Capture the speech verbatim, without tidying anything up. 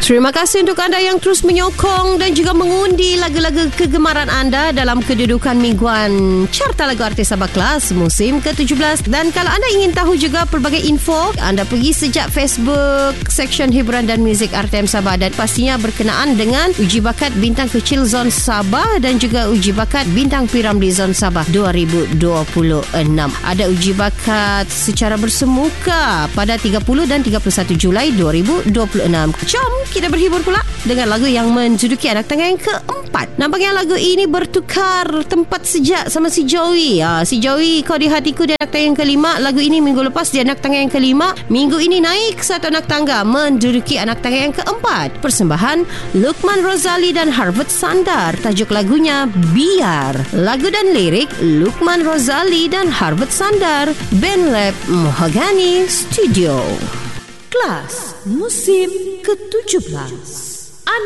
Terima kasih untuk anda yang terus menyokong dan juga mengundi lagu-lagu kegemaran anda dalam kedudukan mingguan Carta Lagu Artis Sabah Kelas musim ke tujuh belas. Dan kalau anda ingin tahu juga pelbagai info, anda pergi sejak Facebook Seksyen Hiburan dan Muzik R T M Sabah, dan pastinya berkenaan dengan uji bakat Bintang Kecil Zon Sabah dan juga uji bakat Bintang P Ramlee Zon Sabah dua ribu dua puluh enam. Ada uji bakat secara bersemuka pada tiga puluh dan tiga puluh satu Julai dua ribu dua puluh enam. Jom kita berhibur pula dengan lagu yang menduduki anak tangga yang keempat. Nampaknya lagu ini bertukar tempat sejak sama si Joey. Ha, si Joey Kau di Hatiku di anak tangga yang kelima. Lagu ini minggu lepas di anak tangga yang kelima. Minggu ini naik satu anak tangga menduduki anak tangga yang keempat. Persembahan Lukman Rozali dan Harvard Sandar. Tajuk lagunya Biar. Lagu dan lirik Lukman Rozali dan Harvard Sandar. Band Lab Mahogany Studio. Kelas musim ke tujuh belas.